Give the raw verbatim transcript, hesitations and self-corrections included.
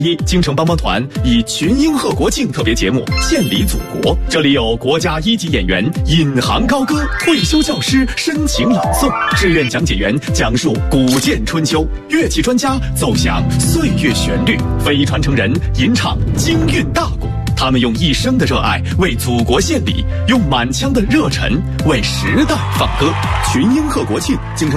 一京城帮帮团以群英贺国庆特别节目献礼祖国，这里有国家一级演员引吭高歌，退休教师深情朗诵，志愿讲解员讲述古剑春秋，乐器专家奏响岁月旋律，非遗传承人吟唱京韵大鼓。他们用一生的热爱为祖国献礼，用满腔的热忱为时代放歌。群英贺国庆，京城